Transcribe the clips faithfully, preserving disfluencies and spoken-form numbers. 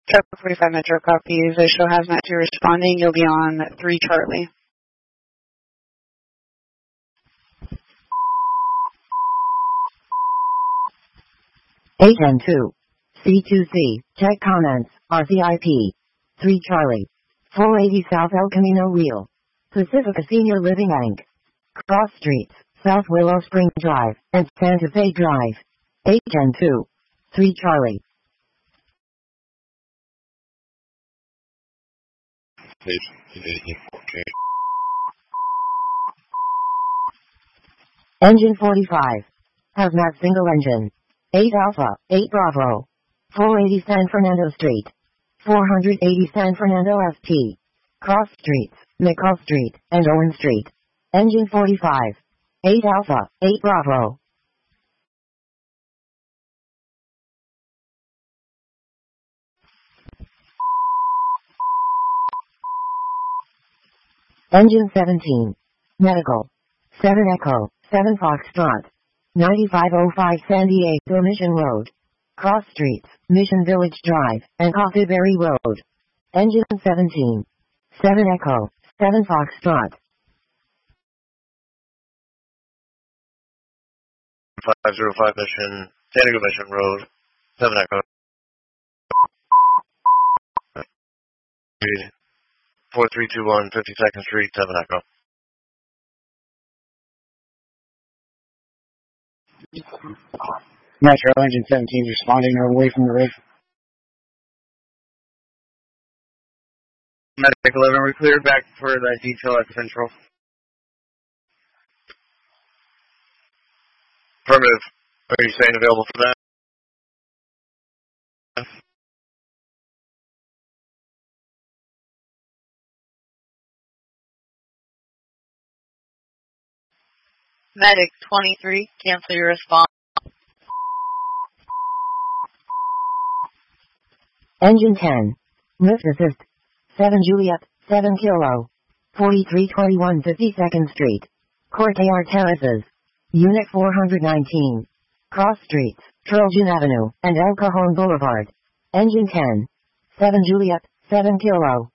Truck forty-five Metro copies. The show hazmat two responding. You'll be on three Charlie. eight N two. C two C. Check comments. R C I P. three Charlie. four eighty South El Camino Real. Pacifica Senior Living Incorporated. Cross Streets, South Willow Spring Drive, and Santa Fe Drive. eight N two. three Charlie. Okay. Engine forty-five. Hazmat single engine. eight Alpha, eight Bravo. four eighty San Fernando Street. four eighty San Fernando S T. Cross Streets, McCall Street, and Owen Street. Engine forty-five. eight Alpha, eight Bravo. Engine seventeen. Medical. seven Echo, seven Foxtrot. ninety-five oh five San Diego Mission Road. Cross Streets, Mission Village Drive, and Coffee Berry Road. Engine seventeen. seven Echo, seven Foxtrot. five oh five Mission, San Diego Mission Road, seven Echo. four three two one, fifty-second Street, seven Echo. Metro Engine seventeen responding away from the rig. Medic eleven, we're cleared back for that detail at Central. Affirmative. Are you staying available for that? Medic twenty-three, cancel your response. Engine ten. Lift assist. seven Juliet, seven Kilo. forty-three twenty-one fifty-second Street. Courtyard Terraces. Unit four nineteen. Cross Streets, Trojan Avenue, and El Cajon Boulevard. Engine ten. seven Juliet, seven Kilo.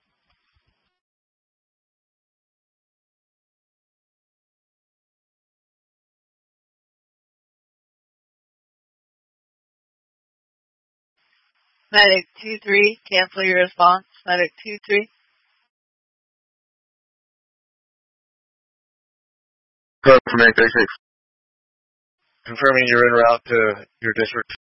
Medic two three, cancel your response. Medic two three. Go from eight thirty-six. Confirming you're en route to your district.